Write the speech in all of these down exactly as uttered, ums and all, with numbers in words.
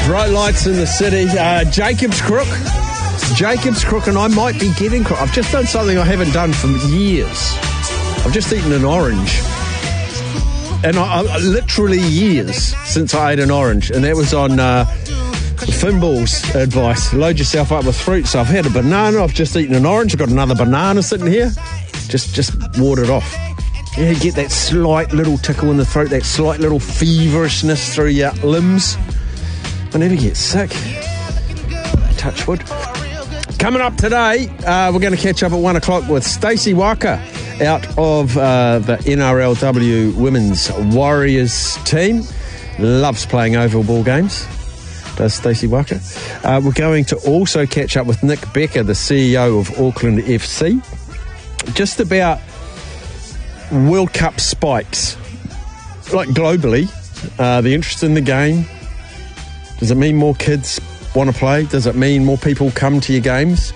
Bright lights in the city. Uh, Jacob's Crook. Jacob's Crook, and I might be getting crook. I've just done something I haven't done for years. I've just eaten an orange. And I, I, literally years since I ate an orange. And that was on uh, Finball's advice. Load yourself up with fruit. So I've had a banana. I've just eaten an orange. I've got another banana sitting here. Just, just ward it off. Yeah, you get that slight little tickle in the throat, that slight little feverishness through your limbs. I never get sick. Touch wood. Coming up today, uh, we're going to catch up at one o'clock with Stacey Waka out of uh, the N R L W Women's Warriors team. Loves playing oval ball games, does Stacey Waka. Uh, we're going to also catch up with Nick Becker, the C E O of Auckland F C, just about World Cup spikes, like globally, uh, the interest in the game. Does it mean more kids want to play? Does it mean more people come to your games?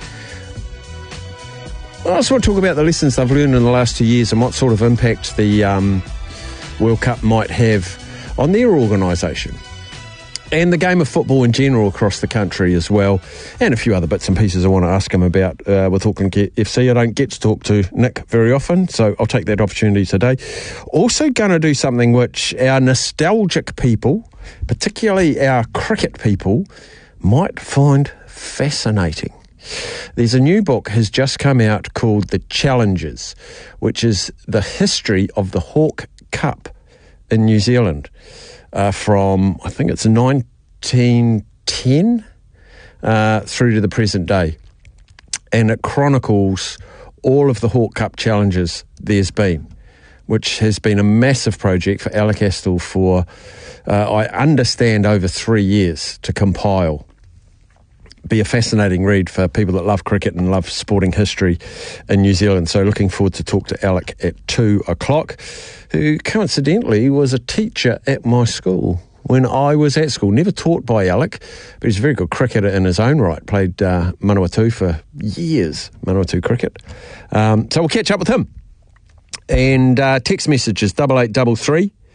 I also want to talk about the lessons they've learned in the last two years and what sort of impact the um, World Cup might have on their organisation. And the game of football in general across the country as well. And a few other bits and pieces I want to ask him about uh, with Auckland F C. I don't get to talk to Nick very often, so I'll take that opportunity today. Also going to do something which our nostalgic people, particularly our cricket people, might find fascinating. There's a new book has just come out called The Challengers, which is the history of the Hawke Cup in New Zealand. Uh, from, I think it's nineteen ten uh, through to the present day. And it chronicles all of the Hawke Cup challenges there's been, which has been a massive project for Alec Astle for, uh, I understand, over three years to compile. Be a fascinating read for people that love cricket and love sporting history in New Zealand. So looking forward to talk to Alec at two o'clock, who coincidentally was a teacher at my school when I was at school. Never taught by Alec, but he's a very good cricketer in his own right. Played uh, Manawatu for years, Manawatu cricket. Um, so we'll catch up with him. And uh, text messages, double eight double three.